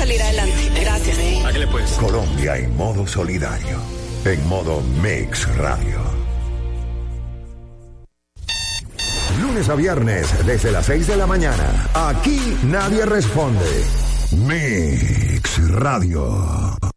salir adelante. Gracias. Hágale pues. Colombia en modo solidario. En modo Mix Radio. Lunes a viernes, desde las 6 de la mañana. Aquí nadie responde. Mix Radio.